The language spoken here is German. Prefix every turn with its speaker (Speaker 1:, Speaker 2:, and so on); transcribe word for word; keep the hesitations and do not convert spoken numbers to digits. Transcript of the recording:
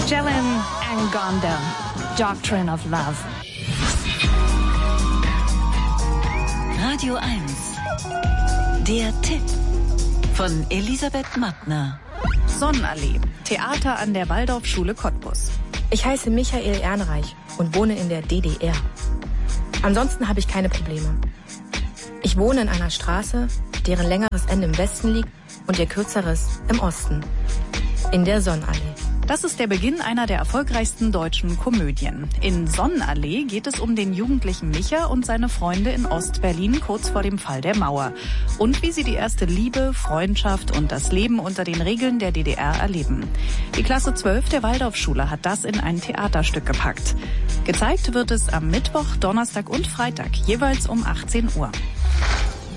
Speaker 1: Jalen Angonda, Doctrine of Love.
Speaker 2: Radio eins. Der Tipp von Elisabeth Mattner.
Speaker 1: Sonnenallee, Theater an der Waldorfschule Cottbus.
Speaker 3: Ich heiße Michael Ehrenreich und wohne in der D D R. Ansonsten habe ich keine Probleme. Ich wohne in einer Straße, deren längeres Ende im Westen liegt und ihr kürzeres im Osten. In der Sonnenallee.
Speaker 1: Das ist der Beginn einer der erfolgreichsten deutschen Komödien. In Sonnenallee geht es um den jugendlichen Micha und seine Freunde in Ostberlin kurz vor dem Fall der Mauer. Und wie sie die erste Liebe, Freundschaft und das Leben unter den Regeln der D D R erleben. Die Klasse zwölf der Waldorfschule hat das in ein Theaterstück gepackt. Gezeigt wird es am Mittwoch, Donnerstag und Freitag, jeweils um achtzehn Uhr.